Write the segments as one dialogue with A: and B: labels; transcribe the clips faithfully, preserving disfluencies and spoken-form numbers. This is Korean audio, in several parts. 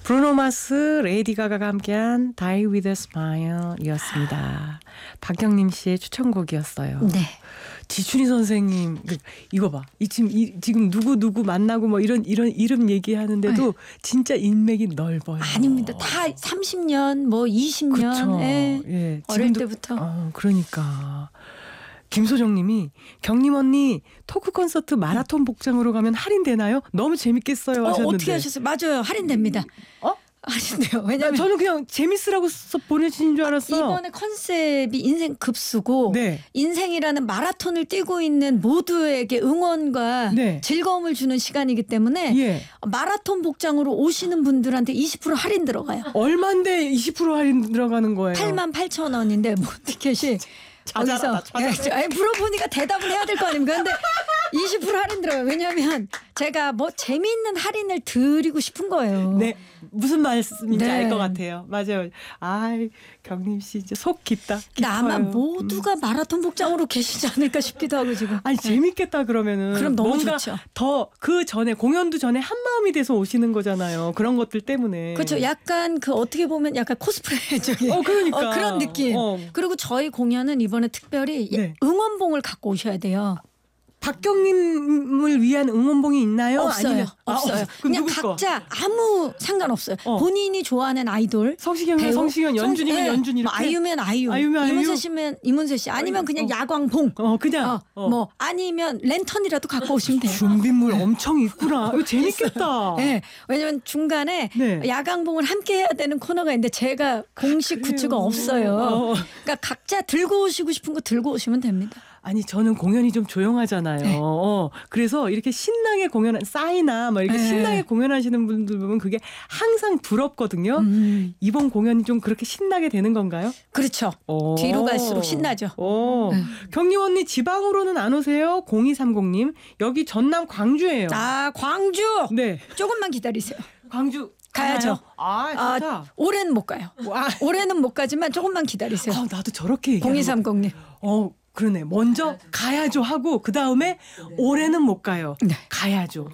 A: 브루노 마스, 레이디 가가가 함께한 Die with a Smile 이었습니다. 박경림 씨의 추천곡이었어요.
B: 네.
A: 지춘희 선생님 이거 봐. 이 지금 이, 지금 누구 누구 만나고 뭐 이런 이런 이름 얘기하는데도
B: 아유.
A: 진짜 인맥이 넓어요.
B: 아닙니다. 다 삼십 년, 뭐 이십 년.
A: 그렇죠.
B: 예.
A: 예.
B: 어릴
A: 지금도,
B: 때부터.
A: 어, 그러니까. 김소정님이 경림 언니 토크 콘서트 마라톤 복장으로 가면 할인되나요? 너무 재밌겠어요
B: 어,
A: 하셨는데.
B: 어떻게 하셨어요? 맞아요. 할인됩니다.
A: 어?
B: 할인돼요. 왜냐면
A: 저는 그냥 재밌으라고 써 보내주신 줄 알았어.
B: 이번에 컨셉이 인생 급수고
A: 네.
B: 인생이라는 마라톤을 뛰고 있는 모두에게 응원과
A: 네.
B: 즐거움을 주는 시간이기 때문에
A: 예.
B: 마라톤 복장으로 오시는 분들한테 이십 퍼센트 할인 들어가요.
A: 얼마인데 이십 퍼센트 할인 들어가는 거예요?
B: 팔만 팔천 원인데 뭐 티켓이
A: 자잘하다,
B: 거기서 예, 물어보니까 대답을 해야 될 거 아닙니까? 근데 이십 퍼센트 할인 들어요. 왜냐하면 제가 뭐 재미있는 할인을 드리고 싶은 거예요.
A: 네, 무슨 말씀인지
B: 네.
A: 알 것 같아요. 맞아요. 아, 경림 씨 이제 속 깊다.
B: 근데
A: 깊어요.
B: 아마 모두가
A: 음.
B: 마라톤 복장으로 계시지 않을까 싶기도 하고 지금.
A: 아니 재밌겠다 그러면은.
B: 그럼 너무
A: 뭔가
B: 좋죠.
A: 더 그 전에 공연도 전에 한 마음이 돼서 오시는 거잖아요. 그런 것들 때문에.
B: 그렇죠. 약간 그 어떻게 보면 약간 코스프레적인
A: 어, 그러니까.
B: 어, 그런 느낌.
A: 어.
B: 그리고 저희 공연은 이번에 특별히
A: 네.
B: 응원봉을 갖고 오셔야 돼요.
A: 박경림을 위한 응원봉이 있나요?
B: 없어요.
A: 아니면
B: 없어요.
A: 아, 그럼
B: 그냥
A: 누구 거?
B: 각자 아무 상관없어요.
A: 어.
B: 본인이 좋아하는 아이돌.
A: 성시경이면
B: 배우,
A: 성시경, 연준이면
B: 성- 네.
A: 연준 이렇게.
B: 뭐 아이유면 아이유,
A: 아이유면 아이유.
B: 이문세 씨면 이문세 씨, 아니면 그냥
A: 어.
B: 야광봉.
A: 어 그냥.
B: 어,
A: 어.
B: 뭐 아니면 랜턴이라도 갖고 오시면 돼요.
A: 준비물 엄청 있구나. 이거 재밌겠다.
B: 네, 왜냐면 중간에
A: 네.
B: 야광봉을 함께 해야 되는 코너가 있는데 제가 공식
A: 그래요.
B: 굿즈가 없어요.
A: 어.
B: 그러니까 각자 들고 오시고 싶은 거 들고 오시면 됩니다.
A: 아니 저는 공연이 좀 조용하잖아요.
B: 네.
A: 어, 그래서 이렇게 신나게 공연한 싸이나 뭐 이렇게
B: 네.
A: 신나게 공연하시는 분들 보면 그게 항상 부럽거든요.
B: 음,
A: 이번 공연이 좀 그렇게 신나게 되는 건가요?
B: 그렇죠.
A: 오.
B: 뒤로 갈수록 신나죠.
A: 오.
B: 네.
A: 경림 언니 지방으로는 안 오세요? 공이삼공님 여기 전남 광주예요.
B: 아, 광주
A: 네,
B: 조금만 기다리세요.
A: 광주
B: 가야죠.
A: 가나요? 아 좋다.
B: 아, 올해는 못 가요.
A: 와.
B: 올해는 못 가지만 조금만 기다리세요.
A: 아, 나도 저렇게 얘기하는
B: 공이삼공님.
A: 어, 그러네. 먼저 가야죠 하고 그 다음에 올해는 못 가요.
B: 네.
A: 가야죠.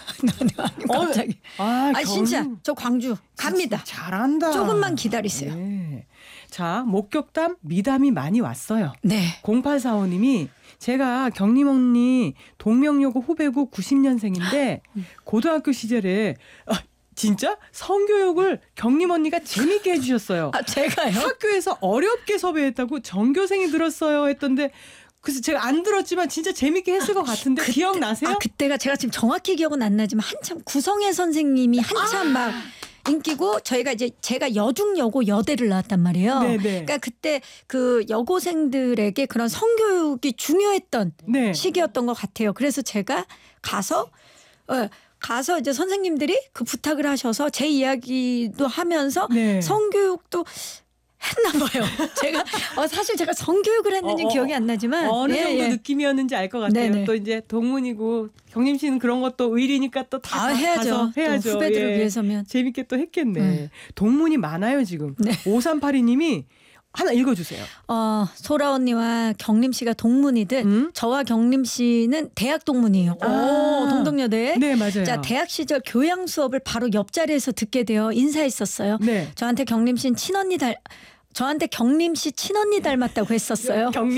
B: 아니, 갑자기.
A: 어, 아,
B: 아, 진짜 저 광주 갑니다.
A: 잘한다.
B: 조금만 기다리세요.
A: 네. 자, 목격담 미담이 많이 왔어요.
B: 네.
A: 공팔사오님이 제가 경림 언니 동명여고 후배고 구십 년생인데 고등학교 시절에 아, 진짜 성교육을 경림 언니가 재밌게 해주셨어요.
B: 아, 제가요?
A: 학교에서 어렵게 섭외했다고 전교생이 들었어요 했던데 그래서 제가 안 들었지만 진짜 재밌게 했을 것 같은데
B: 그때-
A: 기억나세요?
B: 아, 그때가 제가 지금 정확히 기억은 안 나지만 한참 구성애 선생님이 한참
A: 아.
B: 막 인기고 저희가 이제 제가 여중여고 여대를 나왔단 말이에요.
A: 네네.
B: 그러니까 그때 그 여고생들에게 그런 성교육이 중요했던
A: 네.
B: 시기였던 것 같아요. 그래서 제가 가서 어, 가서 이제 선생님들이 그 부탁을 하셔서 제 이야기도 하면서
A: 네.
B: 성교육도 했나 봐요. 제가 어, 사실 제가 성교육을 했는지
A: 어, 어,
B: 기억이 안 나지만
A: 어느
B: 예,
A: 정도
B: 예.
A: 느낌이었는지 알 것 같아요.
B: 네네.
A: 또 이제 동문이고 경림 씨는 그런 것도 의리니까 또 다
B: 아, 해야죠.
A: 가서
B: 또
A: 해야죠.
B: 후배들을
A: 예.
B: 위해서면.
A: 재밌게 또 했겠네.
B: 네.
A: 동문이 많아요 지금.
B: 네.
A: 오삼팔이님이 하나 읽어주세요.
B: 어, 소라 언니와 경림 씨가 동문이듯
A: 음?
B: 저와 경림 씨는 대학 동문이에요.
A: 아.
B: 오, 동덕여대.
A: 네 맞아요.
B: 자, 대학 시절 교양 수업을 바로 옆자리에서 듣게 되어 인사했었어요.
A: 네.
B: 저한테 경림 씨는 친언니 닮 저한테 경림 씨 친언니 닮았다고 했었어요.
A: 경림